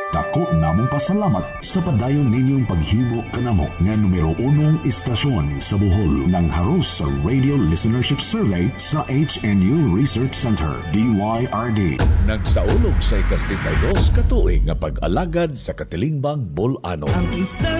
Dako namong pasalamat sa padayon ninyong paghimo kanamo nga numero 1 istasyon sa Bohol ng haros sa Radio Listenership Survey sa HNU Research Center, DYRD. Nagsaulog sa ikas-32 katuig nga pag-alagad sa Katilingbang Bolano.